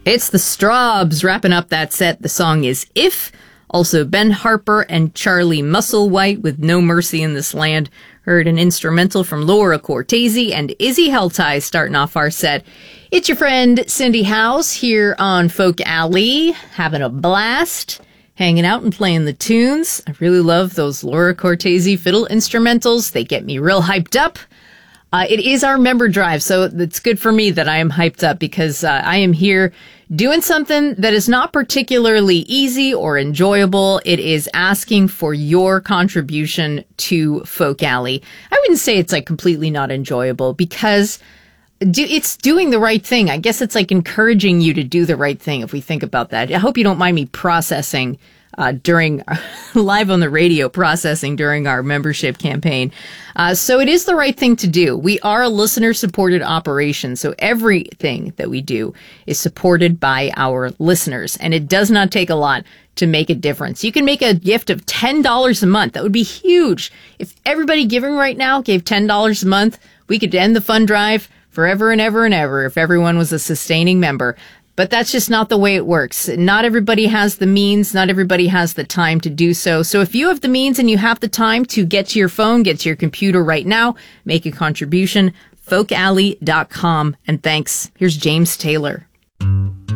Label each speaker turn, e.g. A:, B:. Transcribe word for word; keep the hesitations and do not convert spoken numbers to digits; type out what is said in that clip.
A: It's the Strawbs wrapping up that set. The song is If. Also, Ben Harper and Charlie Musselwhite with No Mercy in This Land. Heard an instrumental from Laura Cortese and Izzy Heltai starting off our set. It's your friend Cindy House here on Folk Alley, having a blast, hanging out and playing the tunes. I really love those Laura Cortese fiddle instrumentals. They get me real hyped up. Uh, it is our member drive, so it's good for me that I am hyped up because uh, I am here doing something that is not particularly easy or enjoyable. It is asking for your contribution to Folk Alley. I wouldn't say it's like completely not enjoyable because do, it's doing the right thing. I guess it's like encouraging you to do the right thing if we think about that. I hope you don't mind me processing Uh, during live on the radio processing during our membership campaign. Uh, so it is the right thing to do. We are a listener supported operation. So everything that we do is supported by our listeners, and it does not take a lot to make a difference. You can make a gift of ten dollars a month. That would be huge. If everybody giving right now gave ten dollars a month, we could end the fund drive forever and ever and ever if everyone was a sustaining member. But that's just not the way it works. Not everybody has the means. Not everybody has the time to do so. So if you have the means and you have the time to get to your phone, get to your computer right now, make a contribution, folk alley dot com. And thanks. Here's James Taylor.